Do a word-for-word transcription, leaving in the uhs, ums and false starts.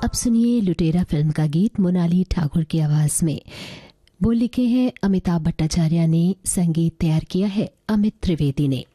अब सुनिए लुटेरा फिल्म का गीत मोनाली ठाकुर की आवाज में। बोल लिखे हैं अमिताभ भट्टाचार्य ने, संगीत तैयार किया है अमित त्रिवेदी ने।